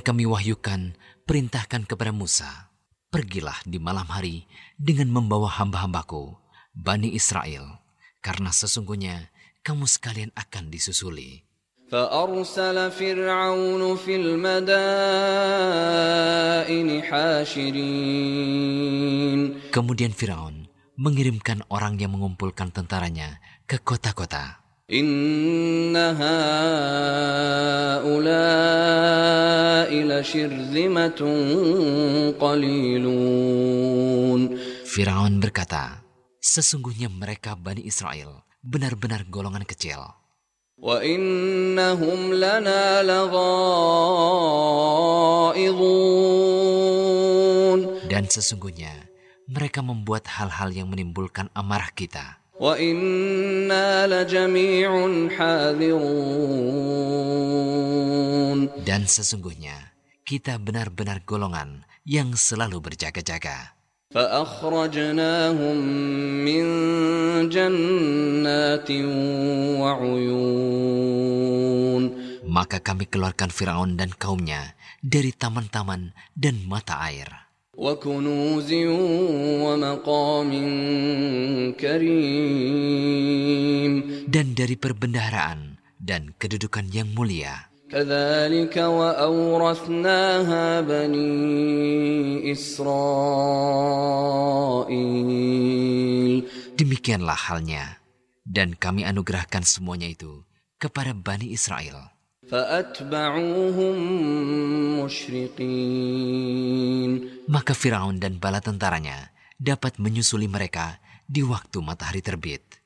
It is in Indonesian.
kami wahyukan, perintahkan kepada Musa, pergilah di malam hari dengan membawa hamba-hambaku, Bani Israel, karena sesungguhnya kamu sekalian akan disusuli. فأرسل فرعون في المدائن حاشرين. Kemudian Firaun mengirimkan orang yang mengumpulkan tentaranya ke kota-kota. إن هؤلاء لشرذمة قليلون. Firaun berkata, sesungguhnya mereka Bani Israel benar-benar golongan kecil. وَإِنَّهُمْ لَنَا لَغَائِظُونَ. Dan sesungguhnya mereka membuat hal-hal yang menimbulkan amarah kita. وَإِنَّا لَجَمِيعٌ حَاذِرُونَ. Dan sesungguhnya kita benar-benar golongan yang selalu berjaga-jaga. فَأَخْرَجْنَاهُمْ مِنْ جَنَّاتٍ وَعُيُونٍ. Maka kami keluarkan Firaun dan kaumnya dari taman-taman dan mata air. وَكُنُوزٍ وَمَقَامٍ كَرِيمٍ. Dan dari perbendaharaan dan kedudukan yang mulia. كَذَلِكَ وَأَوْرَثْنَاهَا بَنِي إِسْرَائِيلَ. Demikianlah halnya, dan kami anugerahkan semuanya itu kepada Bani Israel. فَأَتْبَعُوهُمْ مُشْرِقِينَ. Maka Firaun dan bala tentaranya dapat menyusuli mereka di waktu matahari terbit.